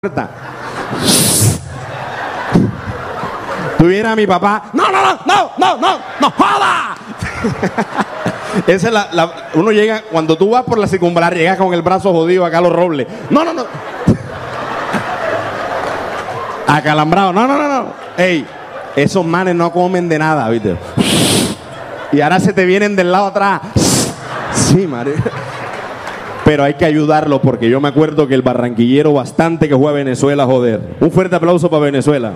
puerta. Tuviera a mi papá, no, joda. Esa es uno llega, cuando tú vas por la circunvalar, llegas con el brazo jodido acá a los robles. No. Acalambrado, no. Ey, esos manes no comen de nada, ¿viste? Y ahora se te vienen del lado atrás. Sí, María. Pero hay que ayudarlo porque yo me acuerdo que el barranquillero bastante que fue a Venezuela, joder. Un fuerte aplauso para Venezuela.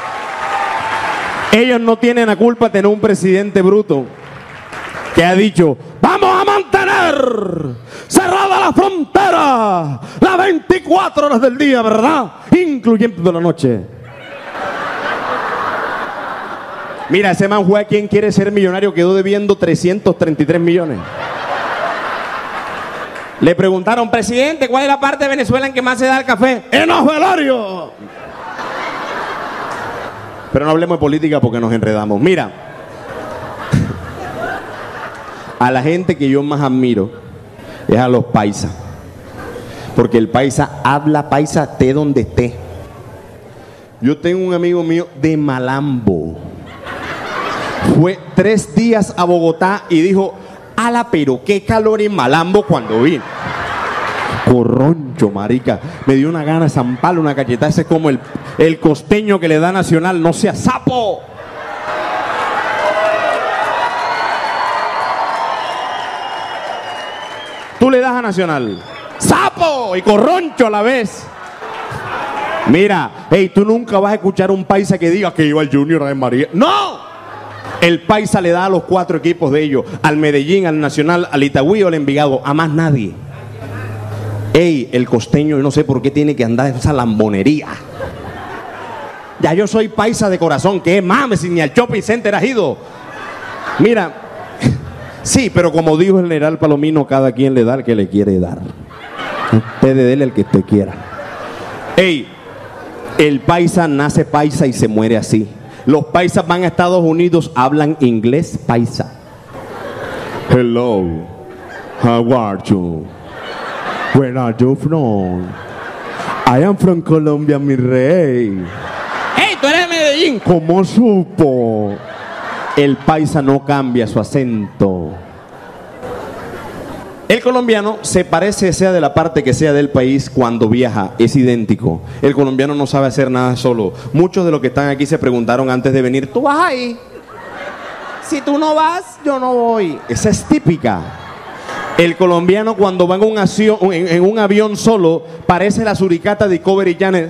Ellos no tienen la culpa de tener un presidente bruto que ha dicho: vamos a mantener cerrada la frontera las 24 horas del día, ¿verdad? Incluyendo de la noche. Mira, ese man fue a Quien Quiere Ser Millonario, quedó debiendo 333 millones. Le preguntaron: presidente, ¿cuál es la parte de Venezuela en que más se da el café? ¡En los velorios! Pero no hablemos de política porque nos enredamos. Mira, a la gente que yo más admiro es a los paisas. Porque el paisa habla paisa esté donde esté. Yo tengo un amigo mío de Malambo. Fue 3 días a Bogotá y dijo: ala, pero qué calor en Malambo cuando vine. Corroncho, marica. Me dio una gana de zamparle una cachetada. Ese es como el costeño que le da Nacional. No sea sapo. Tú le das a Nacional. ¡Sapo! Y corroncho a la vez. Mira, hey, tú nunca vas a escuchar un paisa que diga que iba al Junior de María. ¡No! El paisa le da a los 4 equipos de ellos: al Medellín, al Nacional, al Itagüí o al Envigado. A más nadie. Ey, el costeño, yo no sé por qué tiene que andar en esa lambonería. Ya yo soy paisa de corazón, que mames, si ni al shopping center has ido. Mira, sí, pero como dijo el general Palomino, cada quien le da al que le quiere dar. Usted dele al que usted quiera. Ey, el paisa nace paisa y se muere así. Los paisas van a Estados Unidos, hablan inglés paisa. Hello, how are you? Where are you from? I am from Colombia, mi rey. Hey, tú eres de Medellín. ¿Cómo supo? El paisa no cambia su acento. El colombiano se parece, sea de la parte que sea del país, cuando viaja, es idéntico. El colombiano no sabe hacer nada solo. Muchos de los que están aquí se preguntaron antes de venir: ¿tú vas ahí? Si tú no vas, yo no voy. Esa es típica. El colombiano cuando va en un avión solo, parece la suricata de Discovery Channel.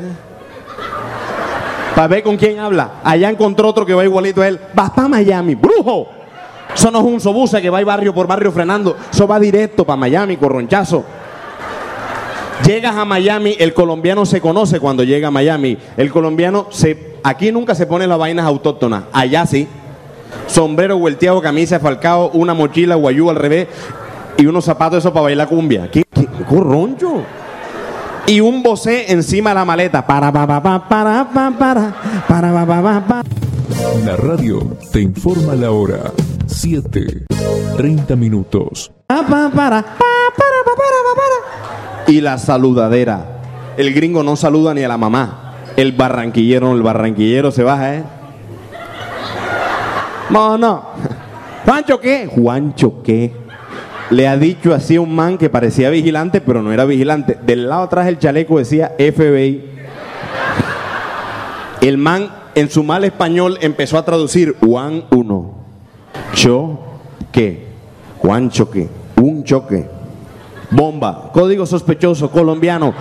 Para ver con quién habla. Allá encontró otro que va igualito a él. Vas para Miami, brujo. Eso no es un sobusa que va barrio por barrio frenando. Eso va directo para Miami, corronchazo. Llegas a Miami, el colombiano se conoce cuando llega a Miami. El colombiano aquí nunca se pone las vainas autóctonas. Allá sí. Sombrero vuelteado, camisa de Falcao, una mochila guayú al revés y unos zapatos esos para bailar cumbia. ¿Qué corroncho? Y un bocé encima de la maleta. Para. La radio te informa la hora. 7:30 minutos. Y la saludadera. El gringo no saluda ni a la mamá. El barranquillero se baja, No. ¿Juancho qué? ¿Juancho qué? Le ha dicho así a un man que parecía vigilante, pero no era vigilante. Del lado atrás el chaleco decía FBI. El man, en su mal español, empezó a traducir: Juan 1. ¿Qué? Juancho qué. Un choque. Bomba. Código sospechoso. Colombiano.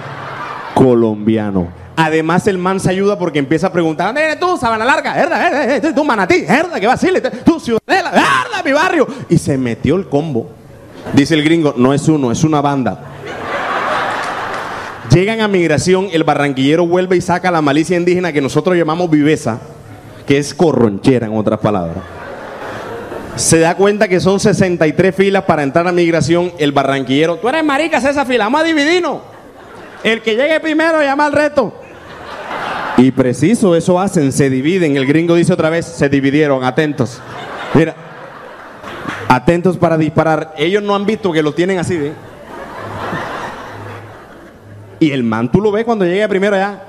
Además el man se ayuda porque empieza a preguntar: ¿dónde eres tú, Sabana Larga? ¿Herda? ¿Tú, Manatí? ¿Herda? ¿Qué vacile? ¿Tú, Ciudadela? ¿Herda, mi barrio? Y se metió el combo. Dice el gringo: no es uno, es una banda. Llegan a migración, el barranquillero vuelve y saca la malicia indígena que nosotros llamamos viveza, que es corronchera en otras palabras. Se da cuenta que son 63 filas para entrar a migración. El barranquillero: tú eres marica, haz esa fila, vamos a dividirnos. El que llegue primero llama al reto. Y preciso, eso hacen, se dividen. El gringo dice otra vez: se dividieron, atentos. Mira, atentos para disparar. Ellos no han visto que lo tienen así, ¿eh? Y el man tú lo ves cuando llega primero allá.